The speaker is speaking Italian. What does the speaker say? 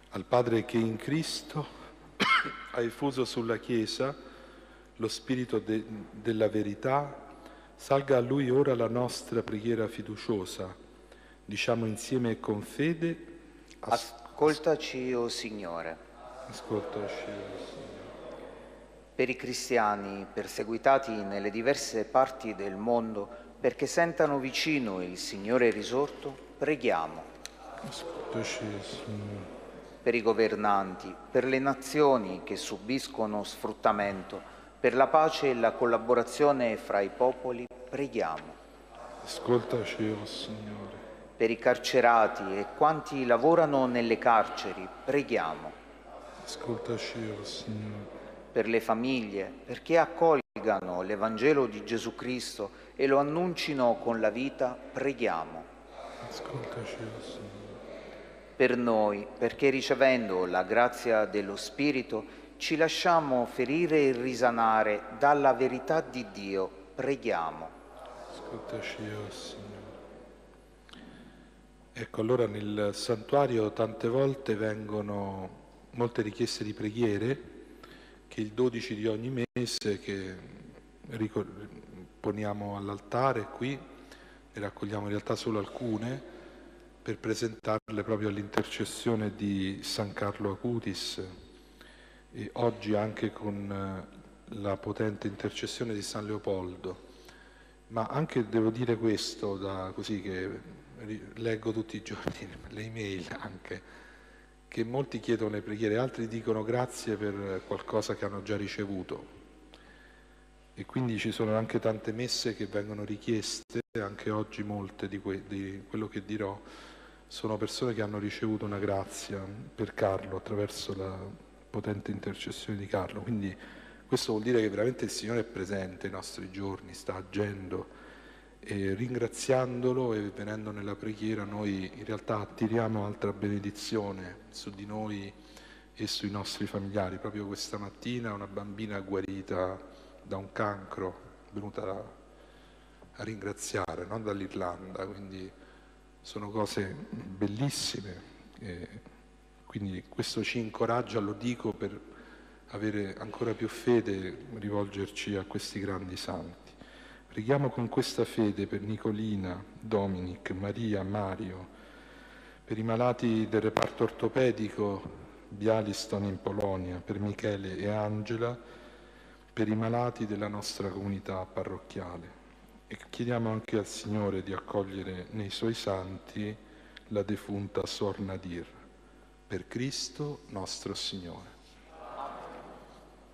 Al Padre che in Cristo ha effuso sulla Chiesa lo Spirito della verità, salga a Lui ora la nostra preghiera fiduciosa. Diciamo insieme e con fede: Ascoltaci, o Signore. Ascoltaci, o Signore. Per i cristiani perseguitati nelle diverse parti del mondo, perché sentano vicino il Signore risorto, preghiamo. Ascoltaci, Signore. Per i governanti, per le nazioni che subiscono sfruttamento, per la pace e la collaborazione fra i popoli, preghiamo. Ascoltaci, o Signore. Per i carcerati e quanti lavorano nelle carceri, preghiamo. Ascoltaci, o Signore. Per le famiglie, perché accolgano l'Evangelo di Gesù Cristo e lo annuncino con la vita, preghiamo. Ascoltaci, o Signore. Per noi, perché ricevendo la grazia dello Spirito ci lasciamo ferire e risanare dalla verità di Dio, preghiamo. Ascoltaci, o Signore. Ecco, allora nel santuario tante volte vengono molte richieste di preghiere che il 12 di ogni mese che poniamo all'altare qui, ne raccogliamo in realtà solo alcune per presentarle proprio all'intercessione di San Carlo Acutis, e oggi anche con la potente intercessione di San Leopoldo. Ma anche devo dire questo, così che leggo tutti i giorni le email anche, che molti chiedono le preghiere, altri dicono grazie per qualcosa che hanno già ricevuto. E quindi ci sono anche tante messe che vengono richieste, anche oggi molte di quello che dirò sono persone che hanno ricevuto una grazia per Carlo attraverso la potente intercessione di Carlo. Quindi questo vuol dire che veramente il Signore è presente nei nostri giorni, sta agendo, e ringraziandolo e venendo nella preghiera noi in realtà attiriamo altra benedizione su di noi e sui nostri familiari. Proprio questa mattina una bambina guarita da un cancro venuta a ringraziare, non dall'Irlanda, quindi sono cose bellissime. Quindi questo ci incoraggia, lo dico per avere ancora più fede, rivolgerci a questi grandi santi. Preghiamo con questa fede per Nicolina, Dominic, Maria, Mario, per i malati del reparto ortopedico Bialyston in Polonia, per Michele e Angela, per i malati della nostra comunità parrocchiale. E chiediamo anche al Signore di accogliere nei Suoi santi la defunta Sor Nadir, per Cristo nostro Signore.